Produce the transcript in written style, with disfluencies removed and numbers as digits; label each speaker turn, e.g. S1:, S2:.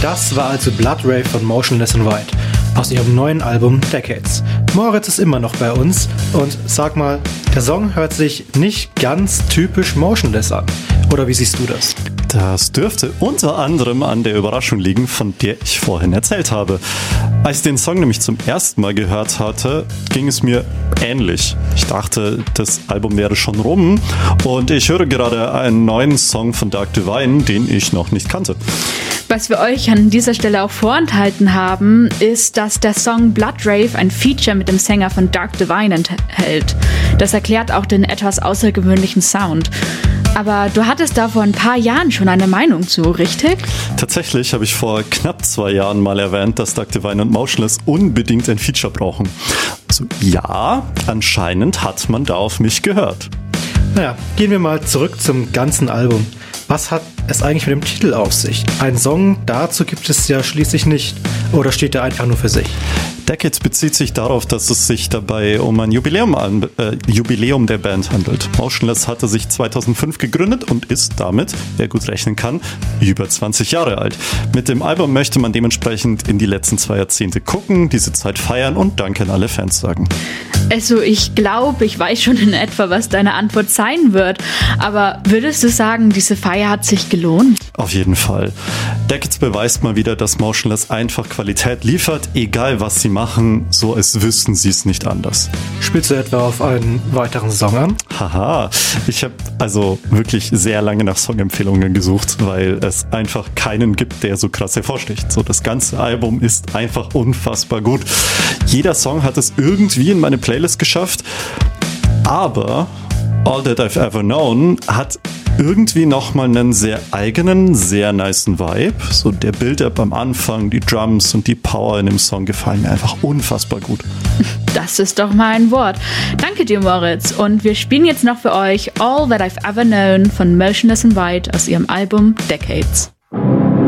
S1: Das war also Blood Rave von Motionless in White aus ihrem neuen Album Decades. Moritz ist immer noch bei uns und sag mal, der Song hört sich nicht ganz typisch Motionless an. Oder wie siehst du das?
S2: Das dürfte unter anderem an der Überraschung liegen, von der ich vorhin erzählt habe. Als ich den Song nämlich zum ersten Mal gehört hatte, ging es mir ähnlich. Ich dachte, das Album wäre schon rum und ich höre gerade einen neuen Song von Dark Divine, den ich noch nicht kannte.
S3: Was wir euch an dieser Stelle auch vorenthalten haben, ist, dass der Song Blood Rave ein Feature mit dem Sänger von Dark Divine enthält. Das erklärt auch den etwas außergewöhnlichen Sound. Aber du hattest da vor ein paar Jahren schon eine Meinung zu, richtig?
S2: Tatsächlich habe ich vor knapp 2 Jahren mal erwähnt, dass Dark Divine und Motionless unbedingt ein Feature brauchen. Also ja, anscheinend hat man da auf mich gehört.
S1: Naja, gehen wir mal zurück zum ganzen Album. Was hat es eigentlich mit dem Titel auf sich? Ein Song dazu gibt es ja schließlich nicht. Oder steht er einfach nur für sich?
S2: Decades bezieht sich darauf, dass es sich dabei um ein Jubiläum der Band handelt. Motionless hatte sich 2005 gegründet und ist damit, wer gut rechnen kann, über 20 Jahre alt. Mit dem Album möchte man dementsprechend in die letzten 2 Jahrzehnte gucken, diese Zeit feiern und Danke an alle Fans sagen.
S3: Also ich glaube, ich weiß schon in etwa, was deine Antwort sein wird. Aber würdest du sagen, diese Feier hat sich gelohnt?
S2: Auf jeden Fall. Decades beweist mal wieder, dass Motionless einfach Qualität liefert, egal was sie machen, so als wüssten sie es nicht anders.
S1: Spielst du etwa auf einen weiteren Song an?
S2: Haha, ich habe also wirklich sehr lange nach Songempfehlungen gesucht, weil es einfach keinen gibt, der so krass hervorsticht. So, das ganze Album ist einfach unfassbar gut. Jeder Song hat es irgendwie in meine Playlist geschafft, aber All That I've Ever Known hat irgendwie nochmal einen sehr eigenen, sehr nicen Vibe. So der Build-up am Anfang, die Drums und die Power in dem Song gefallen mir einfach unfassbar gut.
S3: Das ist doch mal ein Wort. Danke dir, Moritz. Und wir spielen jetzt noch für euch All That I've Ever Known von Motionless in White aus ihrem Album Decades.